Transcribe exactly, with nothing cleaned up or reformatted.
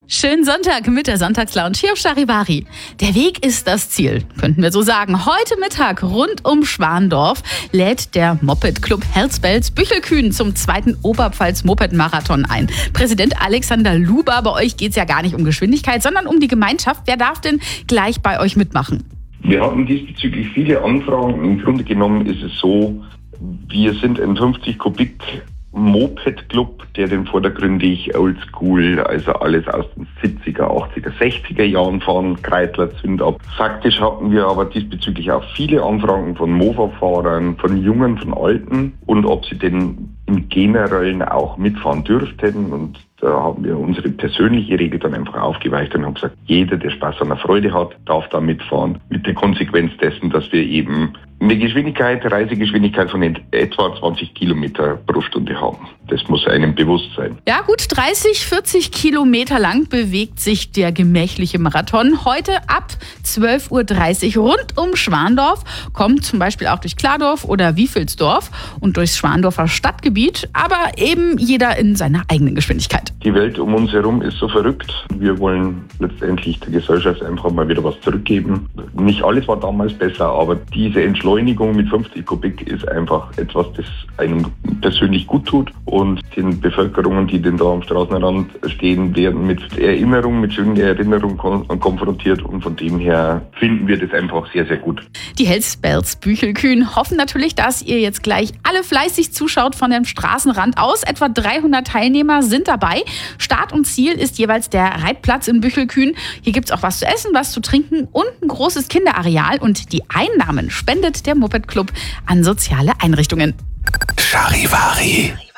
Schönen Sonntag mit der Sonntagslounge hier auf Charivari. Der Weg ist das Ziel, könnten wir so sagen. Heute Mittag rund um Schwandorf lädt der Moped-Club Herzbelz Büchelkühn zum zweiten Oberpfalz-Moped-Marathon ein. Präsident Alexander Luber, bei euch geht es ja gar nicht um Geschwindigkeit, sondern um die Gemeinschaft. Wer darf denn gleich bei euch mitmachen? Wir hatten diesbezüglich viele Anfragen. Im Grunde genommen ist es so, wir sind ein fünfzig Kubik Moped-Club, der den vordergründig oldschool, also alles aus den siebziger, achtziger, sechziger Jahren fahren, Kreisler, Zündab. Faktisch hatten wir aber diesbezüglich auch viele Anfragen von Mofa-Fahrern, von Jungen, von Alten und ob sie denn im Generellen auch mitfahren dürften. Und da haben wir unsere persönliche Regel dann einfach aufgeweicht und haben gesagt, jeder, der Spaß an der Freude hat, darf da mitfahren. Mit der Konsequenz dessen, dass wir eben eine Geschwindigkeit, Reisegeschwindigkeit von etwa zwanzig Kilometer pro Stunde haben. Das muss einem bewusst sein. Ja gut, dreißig, vierzig Kilometer lang bewegt sich der gemächliche Marathon. Heute ab zwölf Uhr dreißig rund um Schwandorf. Kommt zum Beispiel auch durch Klardorf oder Wiefelsdorf und durchs Schwandorfer Stadtgebiet. Aber eben jeder in seiner eigenen Geschwindigkeit. Die Welt um uns herum ist so verrückt. Wir wollen letztendlich der Gesellschaft einfach mal wieder was zurückgeben. Nicht alles war damals besser, aber diese Entschleunigung mit fünfzig Kubik ist einfach etwas, das einem persönlich gut tut. Und den Bevölkerungen, die denn da am Straßenrand stehen, werden mit Erinnerungen, mit schönen Erinnerungen konfrontiert. Und von dem her finden wir das einfach sehr, sehr gut. Die Herzbelz Büchelkühn hoffen natürlich, dass ihr jetzt gleich alle fleißig zuschaut von dem Straßenrand aus. Etwa dreihundert Teilnehmer sind dabei. Start und Ziel ist jeweils der Reitplatz in Büchelkühn. Hier gibt es auch was zu essen, was zu trinken und ein großes Kinderareal. Und die Einnahmen spendet der Moped Club an soziale Einrichtungen. Charivari.